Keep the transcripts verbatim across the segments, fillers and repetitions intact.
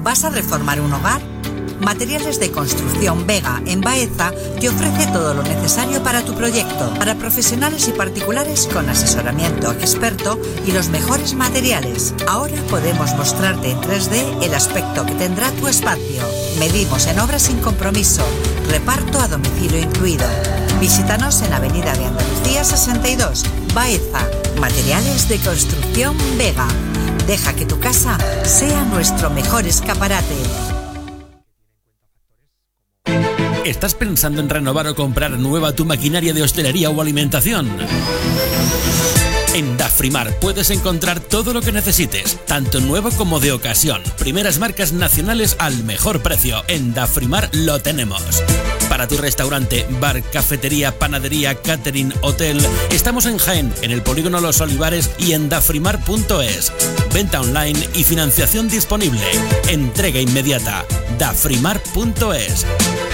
¿Vas a reformar un hogar? Materiales de Construcción Vega en Baeza te ofrece todo lo necesario para tu proyecto, para profesionales y particulares con asesoramiento experto y los mejores materiales. Ahora podemos mostrarte en tres D el aspecto que tendrá tu espacio. Medimos en obra sin compromiso, reparto a domicilio incluido. Visítanos en Avenida de Andalucía sesenta y dos, Baeza. Materiales de Construcción Vega. Deja que tu casa sea nuestro mejor escaparate. ¿Estás pensando en renovar o comprar nueva tu maquinaria de hostelería o alimentación? En Dafrimar puedes encontrar todo lo que necesites, tanto nuevo como de ocasión. Primeras marcas nacionales al mejor precio. En Dafrimar lo tenemos. Para tu restaurante, bar, cafetería, panadería, catering, hotel, estamos en Jaén, en el polígono Los Olivares y en dafrimar punto es. Venta online y financiación disponible. Entrega inmediata. dafrimar punto es.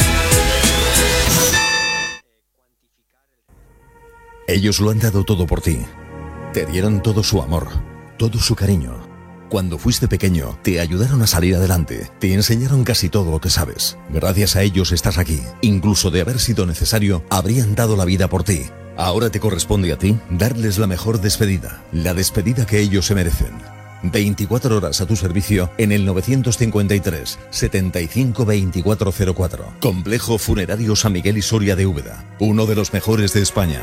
Ellos lo han dado todo por ti. Te dieron todo su amor, todo su cariño. Cuando fuiste pequeño, te ayudaron a salir adelante. Te enseñaron casi todo lo que sabes. Gracias a ellos estás aquí. Incluso de haber sido necesario, habrían dado la vida por ti. Ahora te corresponde a ti darles la mejor despedida. La despedida que ellos se merecen. veinticuatro horas a tu servicio en el novecientos cincuenta y tres, setenta y cinco, veinticuatro cero cuatro. Complejo Funerario San Miguel y Soria de Úbeda. Uno de los mejores de España.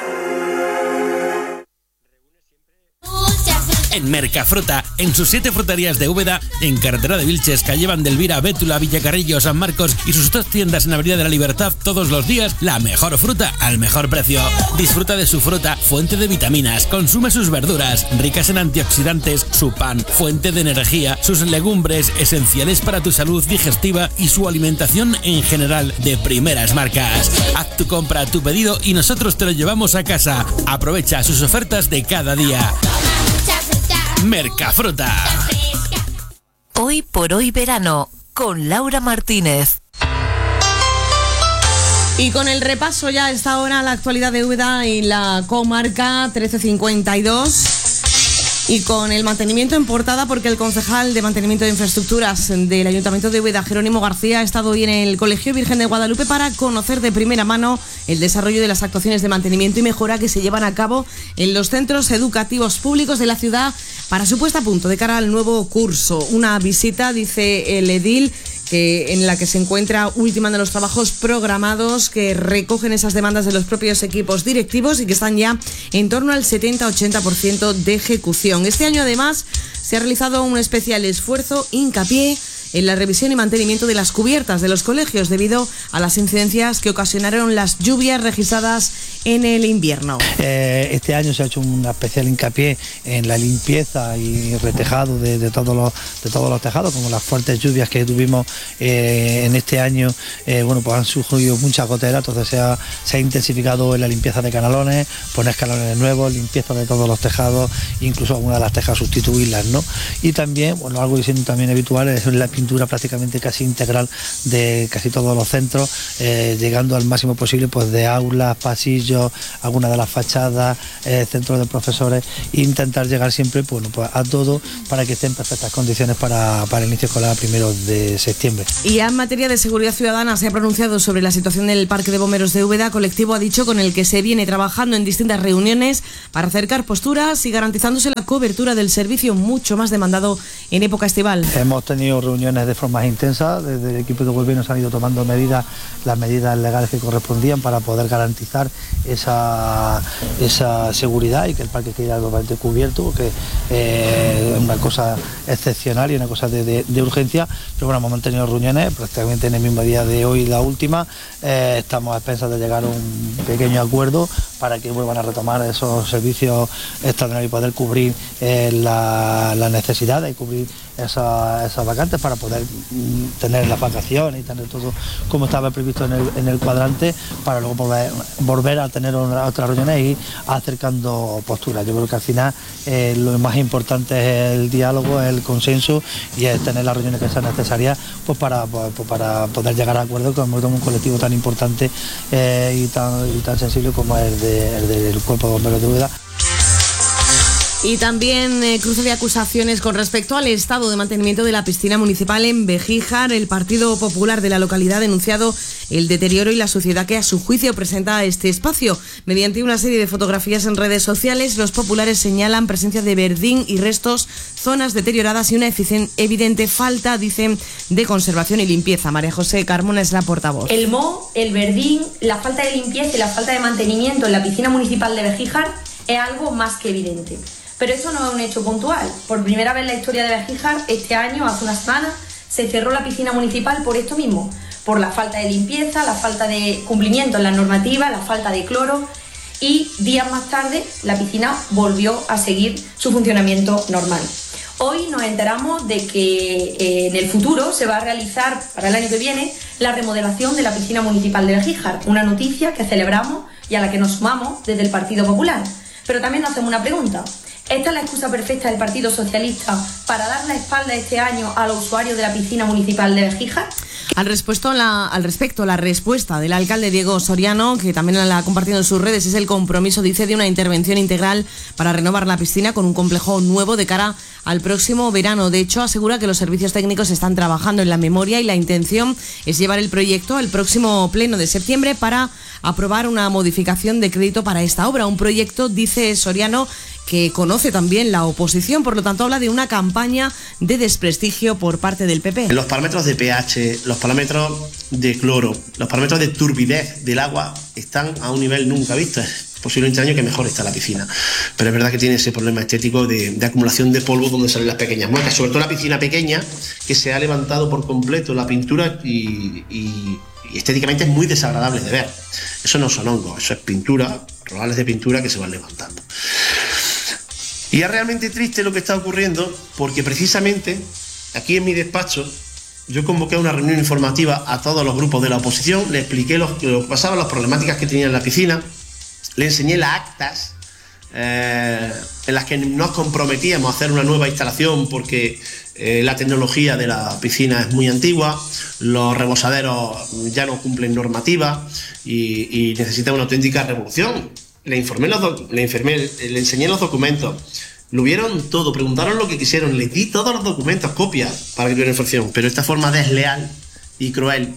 En Mercafruta, en sus siete fruterías de Úbeda, en carretera de Vilches, calle Vandelvira, Bétula, Villacarrillo, San Marcos y sus dos tiendas en Avenida de la Libertad, todos los días, la mejor fruta al mejor precio. Disfruta de su fruta, fuente de vitaminas, consume sus verduras, ricas en antioxidantes, su pan, fuente de energía, sus legumbres, esenciales para tu salud digestiva y su alimentación en general de primeras marcas. Haz tu compra, tu pedido y nosotros te lo llevamos a casa. Aprovecha sus ofertas de cada día. Mercafruta. Hoy por hoy verano, con Laura Martínez. Y con el repaso ya a esta hora la actualidad de Úbeda y la comarca trece cincuenta y dos. Y con el mantenimiento en portada, porque el concejal de Mantenimiento de Infraestructuras del Ayuntamiento de Úbeda, Jerónimo García, ha estado hoy en el Colegio Virgen de Guadalupe para conocer de primera mano el desarrollo de las actuaciones de mantenimiento y mejora que se llevan a cabo en los centros educativos públicos de la ciudad para su puesta a punto de cara al nuevo curso. Una visita, dice el edil, que en la que se encuentra ultimando los trabajos programados que recogen esas demandas de los propios equipos directivos y que están ya en torno al setenta a ochenta por ciento de ejecución. Este año, además, se ha realizado un especial esfuerzo, hincapié en la revisión y mantenimiento de las cubiertas de los colegios debido a las incidencias que ocasionaron las lluvias registradas en el invierno. Eh, este año se ha hecho un especial hincapié en la limpieza y retejado de, de, todos, los, de todos los tejados, como las fuertes lluvias que tuvimos eh, en este año. Eh, bueno, pues han surgido muchas goteras, entonces se ha, se ha intensificado en la limpieza de canalones, poner escalones nuevos, limpieza de todos los tejados, incluso algunas de las tejas sustituirlas, ¿no? Y también, bueno, algo que siendo también habitual es la pintura prácticamente casi integral de casi todos los centros, eh, llegando al máximo posible pues de aulas, pasillos, algunas de las fachadas, eh, centros de profesores, e intentar llegar siempre bueno, pues a todo para que estén en perfectas condiciones para, para el inicio escolar primero de septiembre. Y en materia de seguridad ciudadana se ha pronunciado sobre la situación del Parque de Bomberos de Úbeda, colectivo ha dicho con el que se viene trabajando en distintas reuniones para acercar posturas y garantizándose la cobertura del servicio mucho más demandado en época estival. Hemos tenido reuniones de forma intensa, desde el equipo de gobierno se han ido tomando medidas, las medidas legales que correspondían para poder garantizar esa, esa seguridad y que el parque quede totalmente cubierto, que eh, es una cosa excepcional y una cosa de, de, de urgencia, pero bueno, hemos mantenido reuniones prácticamente en el mismo día de hoy, la última, eh, estamos a expensas de llegar a un pequeño acuerdo para que vuelvan a retomar esos servicios extraordinarios y poder cubrir eh, la, la necesidad de cubrir esas, esas vacantes para poder mm, tener las vacaciones y tener todo como estaba previsto en el, en el cuadrante, para luego volver, volver a tener una, otras reuniones y ir acercando posturas. Yo creo que al final eh, lo más importante es el diálogo, el consenso y es tener las reuniones que sean necesarias pues para, pues, para poder llegar a acuerdos con un colectivo tan importante eh, y, tan, y tan sensible como el, de, el del Cuerpo de Bomberos de Úbeda. Y también eh, cruce de acusaciones con respecto al estado de mantenimiento de la piscina municipal en Begíjar. El Partido Popular de la localidad ha denunciado el deterioro y la suciedad que a su juicio presenta este espacio. Mediante una serie de fotografías en redes sociales, los populares señalan presencia de verdín y restos, zonas deterioradas y una evidente falta, dicen, de conservación y limpieza. María José Carmona es la portavoz. El moho, el verdín, la falta de limpieza y la falta de mantenimiento en la piscina municipal de Begíjar es algo más que evidente. Pero eso no es un hecho puntual. Por primera vez en la historia de Begíjar, este año, hace unas semanas, se cerró la piscina municipal por esto mismo, por la falta de limpieza, la falta de cumplimiento en las normativas, la falta de cloro, y días más tarde la piscina volvió a seguir su funcionamiento normal. Hoy nos enteramos de que eh, en el futuro se va a realizar, para el año que viene, la remodelación de la piscina municipal de Begíjar, una noticia que celebramos y a la que nos sumamos desde el Partido Popular. Pero también nos hacemos una pregunta. ¿Esta es la excusa perfecta del Partido Socialista para dar la espalda este año a los usuarios de la piscina municipal de Begíjar? Al respecto, la, al respecto, la respuesta del alcalde Diego Soriano, que también la ha compartido en sus redes, es el compromiso, dice, de una intervención integral para renovar la piscina con un complejo nuevo de cara al próximo verano. De hecho, asegura que los servicios técnicos están trabajando en la memoria y la intención es llevar el proyecto al próximo pleno de septiembre para aprobar una modificación de crédito para esta obra. Un proyecto, dice Soriano, que conoce también la oposición, por lo tanto habla de una campaña de desprestigio por parte del P P. Los parámetros de pH, los parámetros de cloro, los parámetros de turbidez del agua están a un nivel nunca visto. Es posiblemente el año que mejor está la piscina, pero es verdad que tiene ese problema estético de, de acumulación de polvo donde salen las pequeñas muecas, sobre todo la piscina pequeña, que se ha levantado por completo la pintura y, y, y estéticamente es muy desagradable de ver. Eso no son hongos, eso es pintura, rodales de pintura que se van levantando. Y es realmente triste lo que está ocurriendo, porque precisamente aquí en mi despacho yo convoqué una reunión informativa a todos los grupos de la oposición, le expliqué lo, lo que pasaba, las problemáticas que tenía en la piscina, le enseñé las actas eh, en las que nos comprometíamos a hacer una nueva instalación porque eh, la tecnología de la piscina es muy antigua, los rebosaderos ya no cumplen normativa y, y necesitan una auténtica revolución. Le informé los doc- le, informé, le enseñé los documentos, lo vieron todo, preguntaron lo que quisieron, les di todos los documentos, copias, para que tuvieran información, pero esta forma desleal y cruel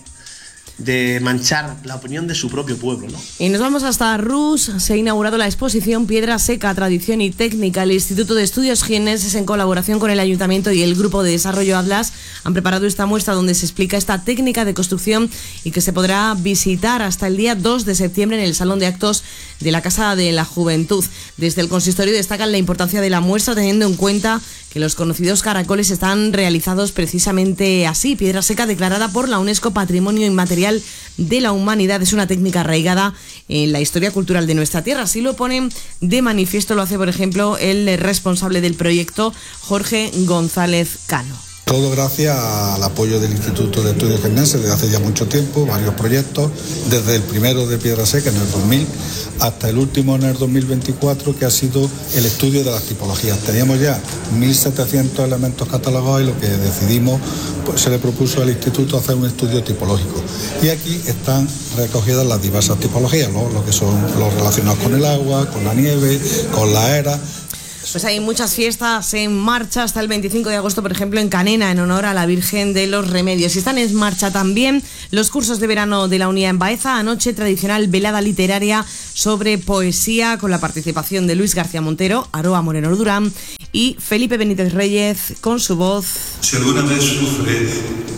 de manchar la opinión de su propio pueblo, ¿no? Y nos vamos hasta Rus. Se ha inaugurado la exposición Piedra Seca, Tradición y Técnica. El Instituto de Estudios Jienenses, en colaboración con el Ayuntamiento y el Grupo de Desarrollo Atlas, han preparado esta muestra donde se explica esta técnica de construcción y que se podrá visitar hasta el día dos de septiembre en el Salón de Actos de la Casa de la Juventud. Desde el consistorio destacan la importancia de la muestra, teniendo en cuenta que los conocidos caracoles están realizados precisamente así. Piedra seca declarada por la UNESCO Patrimonio Inmaterial de la Humanidad. Es una técnica arraigada en la historia cultural de nuestra tierra. Así lo ponen de manifiesto, lo hace por ejemplo el responsable del proyecto, Jorge González Cano. Todo gracias al apoyo del Instituto de Estudios Jienenses desde hace ya mucho tiempo, varios proyectos, desde el primero de Piedra Seca en el dos mil hasta el último en el dos mil veinticuatro, que ha sido el estudio de las tipologías. Teníamos ya mil setecientos elementos catalogados y lo que decidimos, pues se le propuso al Instituto hacer un estudio tipológico. Y aquí están recogidas las diversas tipologías, ¿no? Lo que son los relacionados con el agua, con la nieve, con la era. Pues hay muchas fiestas en marcha hasta el veinticinco de agosto, por ejemplo, en Canena, en honor a la Virgen de los Remedios. Y están en marcha también los cursos de verano de la Unidad en Baeza. Anoche, tradicional velada literaria sobre poesía con la participación de Luis García Montero, Aroa Moreno Durán y Felipe Benítez Reyes con su voz. Si alguna vez sufres,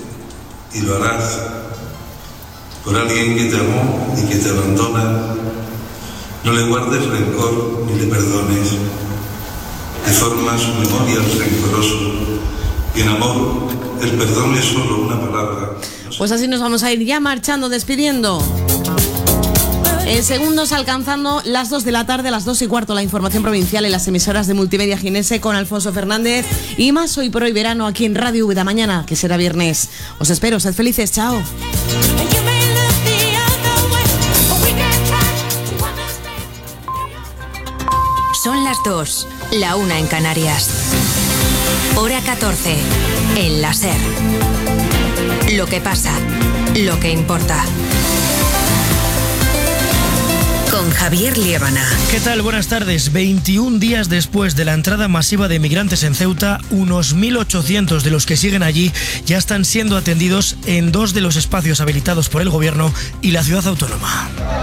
y lo harás, por alguien que te amó y que te abandona, no le guardes rencor ni le perdones. Deforma su memoria al rencoroso, y en amor el perdón es solo una palabra. Pues así nos vamos a ir ya marchando, despidiendo. En segundos, alcanzando las dos de la tarde, a las dos y cuarto, la información provincial en las emisoras de Multimedia Jienense con Alfonso Fernández y más Hoy por Hoy Verano aquí en Radio Úbeda. Mañana, que será viernes. Os espero, sed felices, chao. Son las dos, la una en Canarias. Hora catorce, en la SER. Lo que pasa, lo que importa. Con con Javier Liébana. ¿Qué tal? Buenas tardes. veintiún días después de la entrada masiva de migrantes en Ceuta, unos mil ochocientos de los que siguen allí ya están siendo atendidos en dos de los espacios habilitados por el Gobierno y la ciudad autónoma.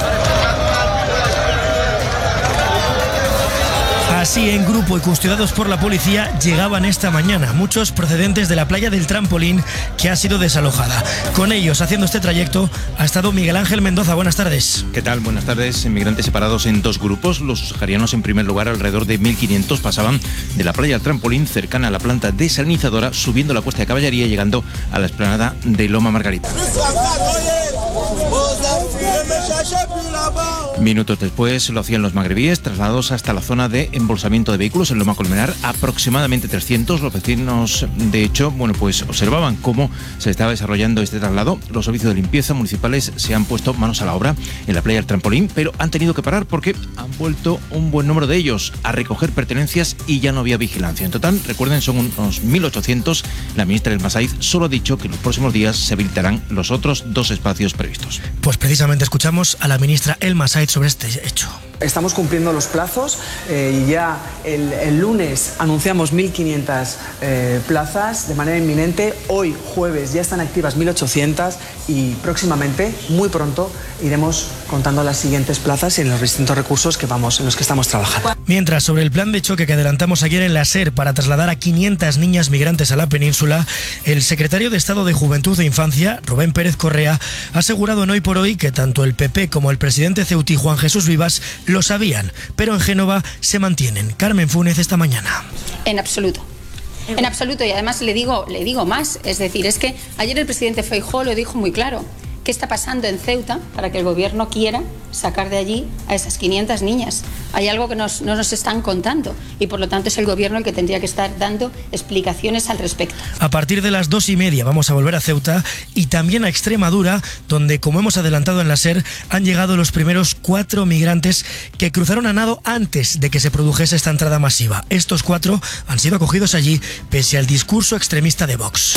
Así, en grupo y custodiados por la policía, llegaban esta mañana, muchos procedentes de la playa del Trampolín, que ha sido desalojada. Con ellos, haciendo este trayecto, ha estado Miguel Ángel Mendoza. Buenas tardes. ¿Qué tal? Buenas tardes. Inmigrantes separados en dos grupos. Los saharianos, en primer lugar, alrededor de mil quinientos, pasaban de la playa del Trampolín, cercana a la planta desalinizadora, subiendo la cuesta de Caballería y llegando a la explanada de Loma Margarita. Minutos después lo hacían los magrebíes, trasladados hasta la zona de embolsamiento de vehículos en Loma Colmenar, aproximadamente trescientos. Los vecinos, de hecho, bueno, pues observaban cómo se estaba desarrollando este traslado. Los servicios de limpieza municipales se han puesto manos a la obra en la playa del Trampolín, pero han tenido que parar porque han vuelto un buen número de ellos a recoger pertenencias y ya no había vigilancia. En total, recuerden, son unos mil ochocientos. La ministra del Masaiz solo ha dicho que en los próximos días se habilitarán los otros dos espacios previstos. Pues precisamente escuchamos a la ministra El Masaiz sobre este hecho. Estamos cumpliendo los plazos eh, y ya el, el lunes anunciamos mil quinientas eh, plazas de manera inminente. Hoy, jueves, ya están activas mil ochocientas y próximamente, muy pronto, iremos contando las siguientes plazas y en los distintos recursos que vamos, en los que estamos trabajando. Mientras, sobre el plan de choque que adelantamos ayer en la SER para trasladar a quinientas niñas migrantes a la península, el secretario de Estado de Juventud e Infancia, Rubén Pérez Correa, ha asegurado en Hoy por Hoy que tanto el P P como el presidente ceutí, Juan Jesús Vivas, lo sabían, pero en Génova se mantienen. Carmen Funes, esta mañana. En absoluto. En absoluto, y además le digo, le digo más, es decir, es que ayer el presidente Feijóo lo dijo muy claro. ¿Qué está pasando en Ceuta para que el gobierno quiera sacar de allí a esas quinientas niñas? Hay algo que nos, no nos están contando y por lo tanto es el gobierno el que tendría que estar dando explicaciones al respecto. A partir de las dos y media vamos a volver a Ceuta y también a Extremadura, donde, como hemos adelantado en la SER, han llegado los primeros cuatro migrantes que cruzaron a nado antes de que se produjese esta entrada masiva. Estos cuatro han sido acogidos allí pese al discurso extremista de Vox.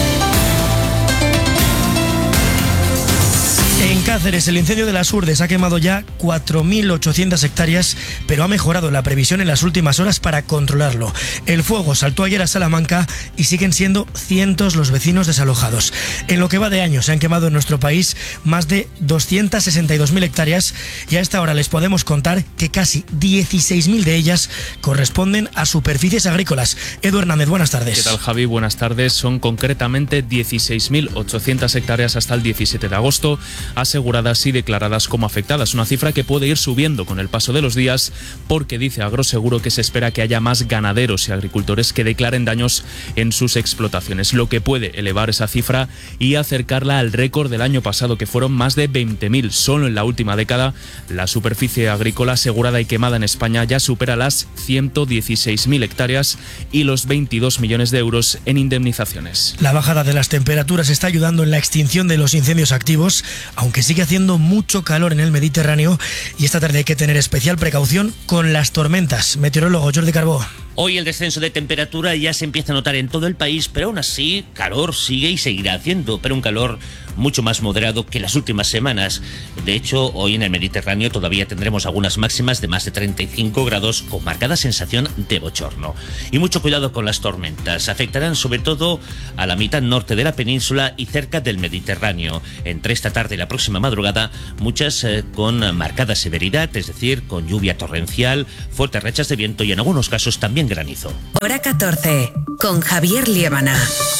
En Cáceres, el incendio de las Urdes ha quemado ya cuatro mil ochocientas hectáreas, pero ha mejorado la previsión en las últimas horas para controlarlo. El fuego saltó ayer a Salamanca y siguen siendo cientos los vecinos desalojados. En lo que va de año se han quemado en nuestro país más de doscientas sesenta y dos mil hectáreas y a esta hora les podemos contar que casi dieciséis mil de ellas corresponden a superficies agrícolas. Edu Hernández, buenas tardes. ¿Qué tal, Javi? Buenas tardes. Son concretamente dieciséis mil ochocientas hectáreas hasta el diecisiete de agosto. Aseguradas y declaradas como afectadas, una cifra que puede ir subiendo con el paso de los días porque dice Agroseguro que se espera que haya más ganaderos y agricultores que declaren daños en sus explotaciones, lo que puede elevar esa cifra y acercarla al récord del año pasado, que fueron más de veinte mil. Solo en la última década la superficie agrícola asegurada y quemada en España ya supera las ciento dieciséis mil hectáreas y los veintidós millones de euros en indemnizaciones. La bajada de las temperaturas está ayudando en la extinción de los incendios activos, aunque sigue haciendo mucho calor en el Mediterráneo y esta tarde hay que tener especial precaución con las tormentas. Meteorólogo Jordi Carbó. Hoy el descenso de temperatura ya se empieza a notar en todo el país, pero aún así calor sigue y seguirá haciendo, pero un calor mucho más moderado que las últimas semanas. De hecho, hoy en el Mediterráneo todavía tendremos algunas máximas de más de treinta y cinco grados con marcada sensación de bochorno. Y mucho cuidado con las tormentas. Afectarán sobre todo a la mitad norte de la península y cerca del Mediterráneo. Entre esta tarde y la próxima madrugada, muchas eh, con marcada severidad, es decir, con lluvia torrencial, fuertes rachas de viento y en algunos casos también granizo. Hora catorce, con Javier Liébana.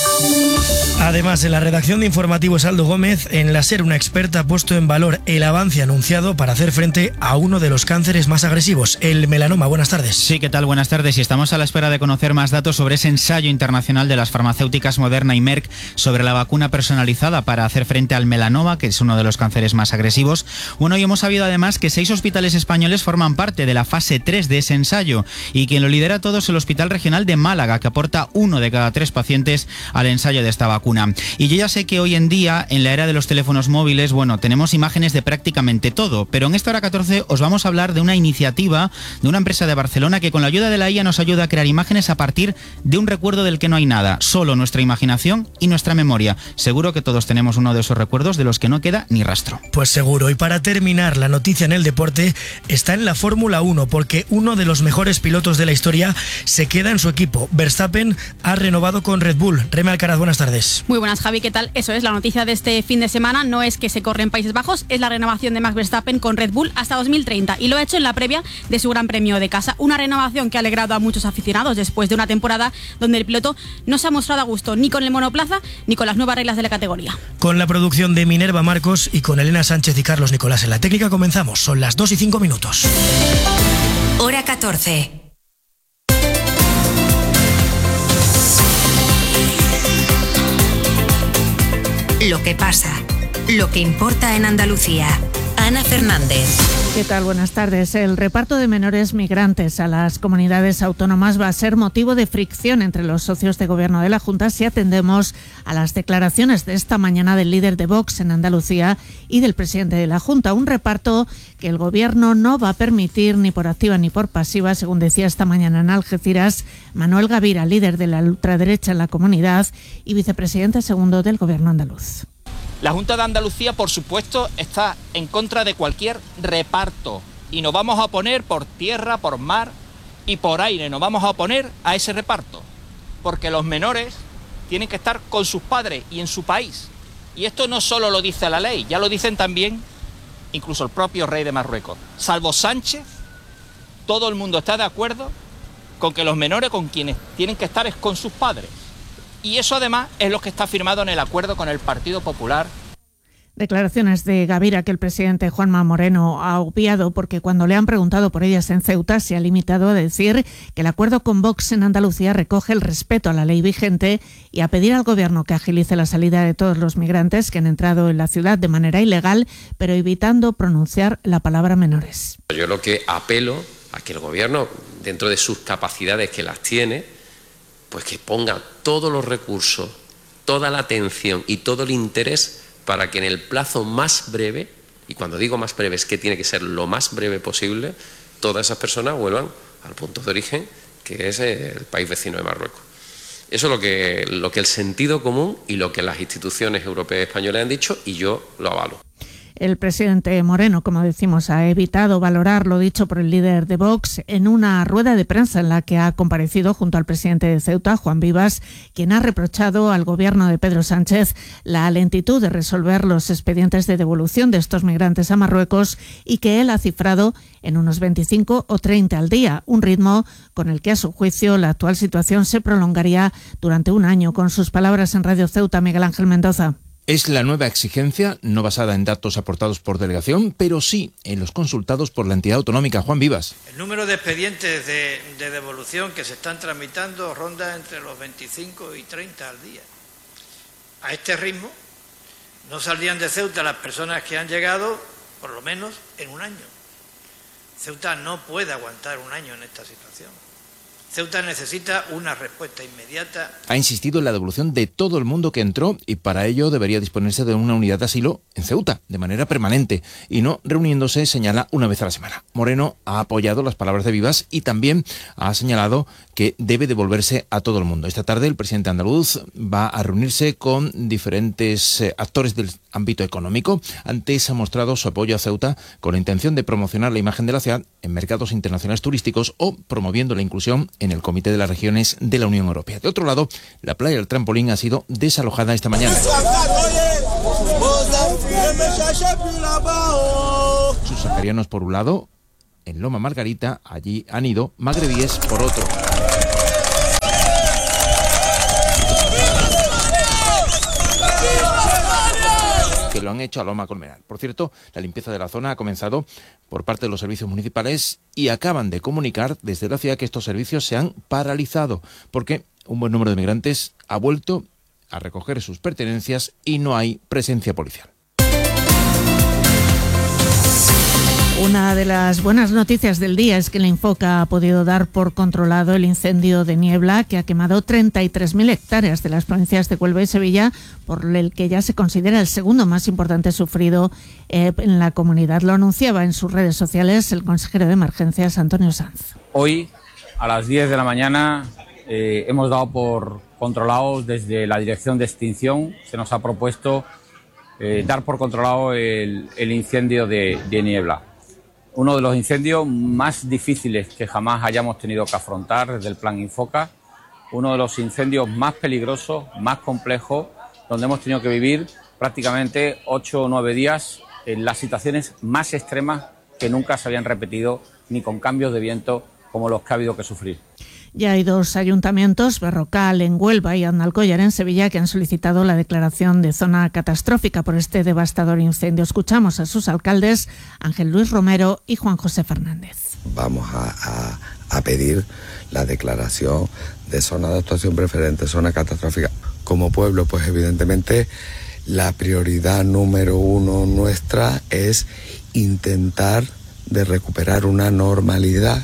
Además, en la redacción de Informativos Aldo Gómez, en la SER una experta ha puesto en valor el avance anunciado para hacer frente a uno de los cánceres más agresivos, el melanoma. Buenas tardes. Sí, ¿qué tal? Buenas tardes. Y estamos a la espera de conocer más datos sobre ese ensayo internacional de las farmacéuticas Moderna y Merck sobre la vacuna personalizada para hacer frente al melanoma, que es uno de los cánceres más agresivos. Bueno, y hemos sabido además que seis hospitales españoles forman parte de la fase tres de ese ensayo y quien lo lidera todo es el Hospital Regional de Málaga, que aporta uno de cada tres pacientes al ensayo de esta vacuna. Y yo ya sé que hoy en día, en la era de los teléfonos móviles, bueno, tenemos imágenes de prácticamente todo, pero en esta hora catorce os vamos a hablar de una iniciativa de una empresa de Barcelona que con la ayuda de la I A nos ayuda a crear imágenes a partir de un recuerdo del que no hay nada, solo nuestra imaginación y nuestra memoria. Seguro que todos tenemos uno de esos recuerdos de los que no queda ni rastro. Pues seguro. Y para terminar, la noticia en el deporte está en la Fórmula uno, porque uno de los mejores pilotos de la historia se queda en su equipo. Verstappen ha renovado con Red Bull. Reme Alcaraz, buenas tardes. Muy buenas, Javi, ¿qué tal? Eso es, la noticia de este fin de semana no es que se corre en Países Bajos, es la renovación de Max Verstappen con Red Bull hasta dos mil treinta, y lo ha hecho en la previa de su Gran Premio de casa. Una renovación que ha alegrado a muchos aficionados después de una temporada donde el piloto no se ha mostrado a gusto ni con el monoplaza ni con las nuevas reglas de la categoría. Con la producción de Minerva Marcos y con Elena Sánchez y Carlos Nicolás en la técnica comenzamos. Son las dos y cinco minutos. Hora catorce. Lo que pasa, lo que importa en Andalucía. Ana Fernández. ¿Qué tal? Buenas tardes. El reparto de menores migrantes a las comunidades autónomas va a ser motivo de fricción entre los socios de gobierno de la Junta si atendemos a las declaraciones de esta mañana del líder de Vox en Andalucía y del presidente de la Junta. Un reparto que el gobierno no va a permitir ni por activa ni por pasiva, según decía esta mañana en Algeciras Manuel Gavira, líder de la ultraderecha en la comunidad y vicepresidente segundo del gobierno andaluz. La Junta de Andalucía, por supuesto, está en contra de cualquier reparto y nos vamos a oponer por tierra, por mar y por aire. Nos vamos a oponer a ese reparto porque los menores tienen que estar con sus padres y en su país. Y esto no solo lo dice la ley, ya lo dicen también incluso el propio rey de Marruecos. Salvo Sánchez, todo el mundo está de acuerdo con que los menores con quienes tienen que estar es con sus padres. Y eso además es lo que está firmado en el acuerdo con el Partido Popular. Declaraciones de Gavira que el presidente Juanma Moreno ha obviado porque cuando le han preguntado por ellas en Ceuta se ha limitado a decir que el acuerdo con Vox en Andalucía recoge el respeto a la ley vigente y a pedir al gobierno que agilice la salida de todos los migrantes que han entrado en la ciudad de manera ilegal, pero evitando pronunciar la palabra menores. Yo lo que apelo a que el gobierno, dentro de sus capacidades que las tiene, pues que ponga todos los recursos, toda la atención y todo el interés para que en el plazo más breve, y cuando digo más breve es que tiene que ser lo más breve posible, todas esas personas vuelvan al punto de origen, que es el país vecino de Marruecos. Eso es lo que, lo que el sentido común y lo que las instituciones europeas y españolas han dicho, y yo lo avalo. El presidente Moreno, como decimos, ha evitado valorar lo dicho por el líder de Vox en una rueda de prensa en la que ha comparecido junto al presidente de Ceuta, Juan Vivas, quien ha reprochado al gobierno de Pedro Sánchez la lentitud de resolver los expedientes de devolución de estos migrantes a Marruecos y que él ha cifrado en unos veinticinco o treinta al día, un ritmo con el que, a su juicio, la actual situación se prolongaría durante un año. Con sus palabras en Radio Ceuta, Miguel Ángel Mendoza. Es la nueva exigencia, no basada en datos aportados por delegación, pero sí en los consultados por la entidad autonómica. Juan Vivas. El número de expedientes de, de devolución que se están tramitando ronda entre los veinticinco y treinta al día. A este ritmo no saldrían de Ceuta las personas que han llegado, por lo menos, en un año. Ceuta no puede aguantar un año en esta situación. Ceuta necesita una respuesta inmediata. Ha insistido en la devolución de todo el mundo que entró y para ello debería disponerse de una unidad de asilo en Ceuta, de manera permanente, y no reuniéndose, señala, una vez a la semana. Moreno ha apoyado las palabras de Vivas y también ha señalado que debe devolverse a todo el mundo. Esta tarde el presidente andaluz va a reunirse con diferentes eh, actores del ámbito económico. Antes ha mostrado su apoyo a Ceuta con la intención de promocionar la imagen de la ciudad en mercados internacionales turísticos o promoviendo la inclusión en el Comité de las Regiones de la Unión Europea. De otro lado, la playa del Trampolín ha sido desalojada esta mañana. Sus saharianos por un lado, en Loma Margarita, allí han ido magrebíes por otro. Que lo han hecho a Loma Colmenar. Por cierto, la limpieza de la zona ha comenzado por parte de los servicios municipales y acaban de comunicar desde la ciudad que estos servicios se han paralizado porque un buen número de migrantes ha vuelto a recoger sus pertenencias y no hay presencia policial. Una de las buenas noticias del día es que la Infoca ha podido dar por controlado el incendio de niebla que ha quemado treinta y tres mil hectáreas de las provincias de Huelva y Sevilla, por el que ya se considera el segundo más importante sufrido eh, en la comunidad. Lo anunciaba en sus redes sociales el consejero de Emergencias, Antonio Sanz. Hoy, a las diez de la mañana, eh, hemos dado por controlados desde la Dirección de Extinción. Se nos ha propuesto eh, dar por controlado el, el incendio de, de niebla. Uno de los incendios más difíciles que jamás hayamos tenido que afrontar desde el Plan Infoca, uno de los incendios más peligrosos, más complejos, donde hemos tenido que vivir prácticamente ocho o nueve días en las situaciones más extremas que nunca se habían repetido, ni con cambios de viento como los que ha habido que sufrir. Ya hay dos ayuntamientos, Berrocal en Huelva y Andalcóllar en Sevilla, que han solicitado la declaración de zona catastrófica por este devastador incendio. Escuchamos a sus alcaldes, Ángel Luis Romero y Juan José Fernández. Vamos a, a, a pedir la declaración de zona de actuación preferente, zona catastrófica. Como pueblo, pues evidentemente la prioridad número uno nuestra es intentar de recuperar una normalidad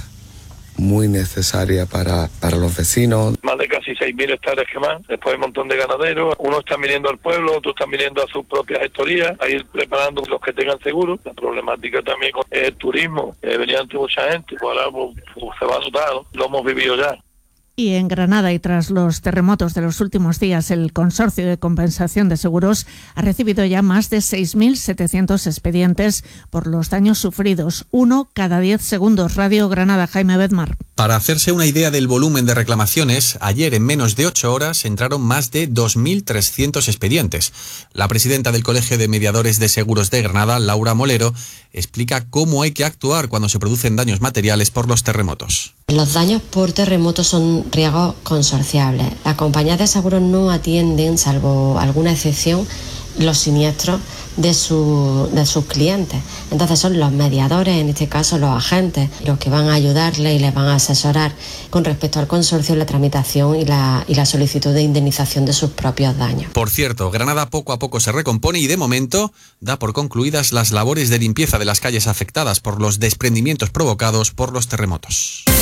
muy necesaria para, para los vecinos. Más de casi seis mil hectáreas quemadas, después hay un montón de ganaderos, unos están viniendo al pueblo, otros están viniendo a sus propias gestorías, a ir preparando los que tengan seguro. La problemática también con el turismo, eh, venía ante mucha gente, pues ahora pues, pues, se va a notar, ¿no? Lo hemos vivido ya. Y en Granada, y tras los terremotos de los últimos días, el Consorcio de Compensación de Seguros ha recibido ya más de seis mil setecientos expedientes por los daños sufridos, uno cada diez segundos. Radio Granada, Jaime Bedmar. Para hacerse una idea del volumen de reclamaciones, ayer en menos de ocho horas entraron más de dos mil trescientos expedientes. La presidenta del Colegio de Mediadores de Seguros de Granada, Laura Molero, explica cómo hay que actuar cuando se producen daños materiales por los terremotos. Los daños por terremotos son riesgos consorciables. Las compañías de seguros no atienden, salvo alguna excepción, los siniestros de, su, de sus clientes. Entonces son los mediadores, en este caso los agentes, los que van a ayudarle y les van a asesorar con respecto al consorcio en la tramitación y la, y la solicitud de indemnización de sus propios daños. Por cierto, Granada poco a poco se recompone y de momento da por concluidas las labores de limpieza de las calles afectadas por los desprendimientos provocados por los terremotos.